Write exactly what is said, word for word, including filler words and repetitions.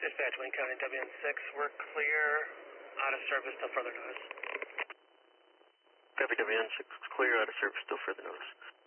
Dispatch, Wayne County W N six, we're clear, out of service till further notice. Copy W N six, clear, out of service till further notice.